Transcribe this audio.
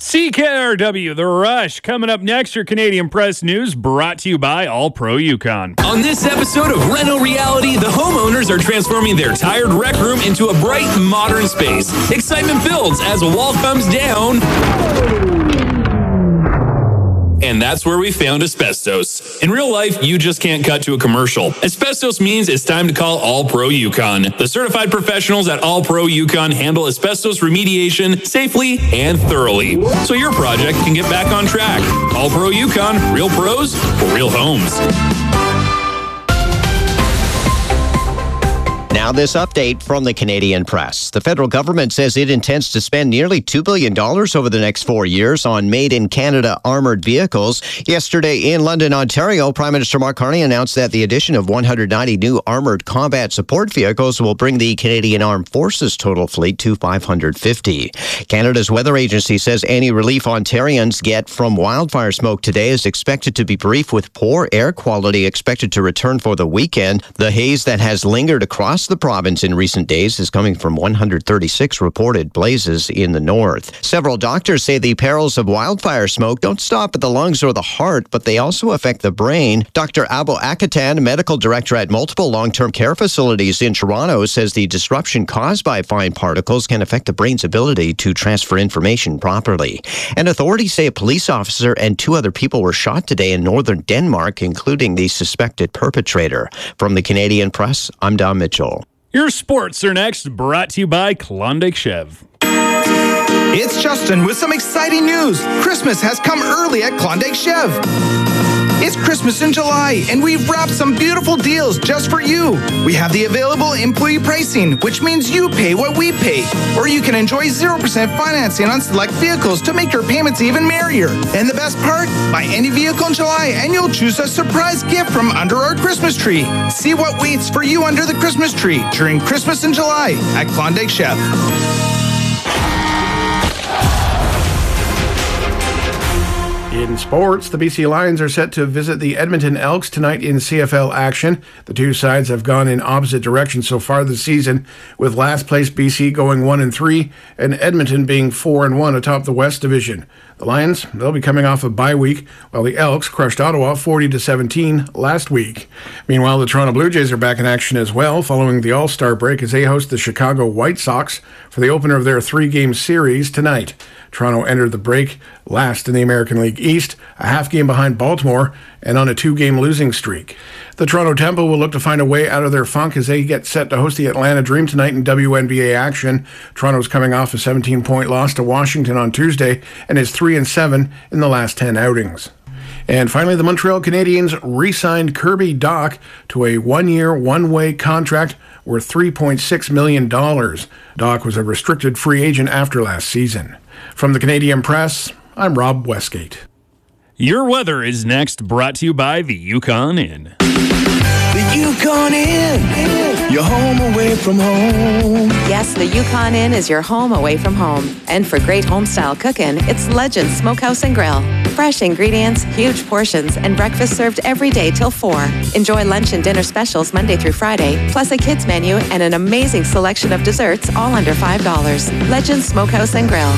CKRW, The Rush. Coming up next, your Canadian Press News, brought to you by All Pro Yukon. On this episode of Reno Reality, the homeowners are transforming their tired rec room into a bright, modern space. Excitement builds as a wall comes down. And that's where we found asbestos. In real life, you just can't cut to a commercial. Asbestos means it's time to call All Pro Yukon. The certified professionals at All Pro Yukon handle asbestos remediation safely and thoroughly, so your project can get back on track. All Pro Yukon, real pros for real homes. Now this update from the Canadian Press. The federal government says it intends to spend nearly $2 billion over the next 4 years on made-in-Canada armoured vehicles. Yesterday in London, Ontario, Prime Minister Mark Carney announced that the addition of 190 new armoured combat support vehicles will bring the Canadian Armed Forces total fleet to 550. Canada's weather agency says any relief Ontarians get from wildfire smoke today is expected to be brief, with poor air quality expected to return for the weekend. The haze that has lingered across the province in recent days is coming from 136 reported blazes in the north. Several doctors say the perils of wildfire smoke don't stop at the lungs or the heart, but they also affect the brain. Dr. Abo Akatan, medical director at multiple long-term care facilities in Toronto, says the disruption caused by fine particles can affect the brain's ability to transfer information properly. And authorities say a police officer and 2 other people were shot today in northern Denmark, including the suspected perpetrator. From the Canadian Press, I'm Don Mitchell. Your sports are next, brought to you by Klondike Chev. It's Justin with some exciting news. Christmas has come early at Klondike Chev. It's Christmas in July, and we've wrapped some beautiful deals just for you. We have the available employee pricing, which means you pay what we pay. Or you can enjoy 0% financing on select vehicles to make your payments even merrier. And the best part? Buy any vehicle in July, and you'll choose a surprise gift from under our Christmas tree. See what waits for you under the Christmas tree during Christmas in July at Klondike Chev. In sports, the BC Lions are set to visit the Edmonton Elks tonight in CFL action. The two sides have gone in opposite directions so far this season, with last place BC going 1-3 and Edmonton being 4-1 atop the West Division. The Lions, they'll be coming off a bye week, while the Elks crushed Ottawa 40-17 last week. Meanwhile, the Toronto Blue Jays are back in action as well, following the All-Star break as they host the Chicago White Sox for the opener of their 3-game series tonight. Toronto entered the break last in the American League East, a half game behind Baltimore, and on a 2-game losing streak. The Toronto Temple will look to find a way out of their funk as they get set to host the Atlanta Dream tonight in WNBA action. Toronto's coming off a 17-point loss to Washington on Tuesday and is 3-7 in the last 10 outings. And finally, the Montreal Canadiens re-signed Kirby Dach to a 1-year, one-way contract worth $3.6 million. Dach was a restricted free agent after last season. From the Canadian Press, I'm Rob Westgate. Your weather is next, brought to you by the Yukon Inn. The Yukon Inn, your home away from home. Yes, the Yukon Inn is your home away from home. And for great home-style cooking, it's Legend Smokehouse and Grill. Fresh ingredients, huge portions, and breakfast served every day till 4. Enjoy lunch and dinner specials Monday through Friday, plus a kids menu and an amazing selection of desserts, all under $5. Legend Smokehouse and Grill.